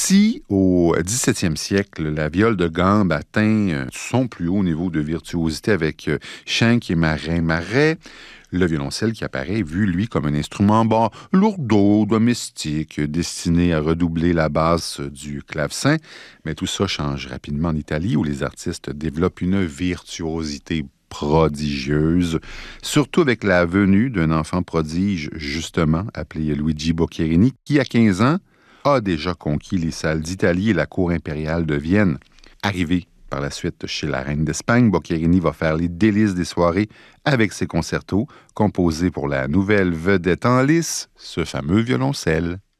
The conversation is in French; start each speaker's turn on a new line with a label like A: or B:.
A: Si, au XVIIe siècle, la viole de gambe atteint son plus haut niveau de virtuosité avec Schenk et Marais, le violoncelle qui apparaît est vu, lui, comme un instrument lourdeau, domestique, destiné à redoubler la basse du clavecin. Mais tout ça change rapidement en Italie, où les artistes développent une virtuosité prodigieuse, surtout avec la venue d'un enfant prodige, justement, appelé Luigi Boccherini, qui, à 15 ans, a déjà conquis les salles d'Italie et la cour impériale de Vienne. Arrivé par la suite chez la reine d'Espagne, Boccherini va faire les délices des soirées avec ses concertos, composés pour la nouvelle vedette en lice, ce fameux violoncelle.